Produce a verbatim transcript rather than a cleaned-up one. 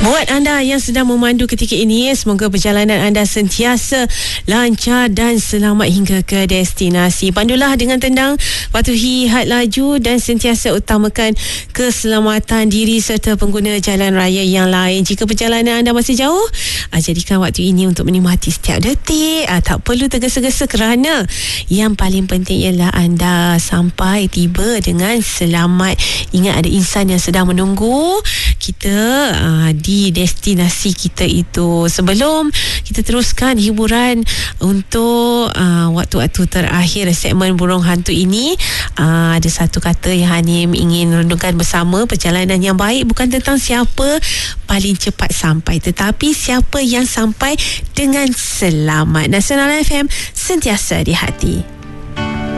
Buat anda yang sedang memandu ketika ini, semoga perjalanan anda sentiasa lancar dan selamat hingga ke destinasi. Pandulah dengan tenang, patuhi had laju dan sentiasa utamakan keselamatan diri serta pengguna jalan raya yang lain. Jika perjalanan anda masih jauh, jadikan waktu ini untuk menikmati setiap detik. Tak perlu tergesa-gesa kerana yang paling penting ialah anda sampai tiba dengan selamat. Ingat, ada insan yang sedang menunggu kita uh, di destinasi kita itu. Sebelum kita teruskan hiburan untuk uh, waktu-waktu terakhir segmen Burung Hantu ini, uh, ada satu kata yang Hanim ingin renungkan bersama. Perjalanan yang baik bukan tentang siapa paling cepat sampai, tetapi siapa yang sampai dengan selamat. Nasional F M, sentiasa di hati.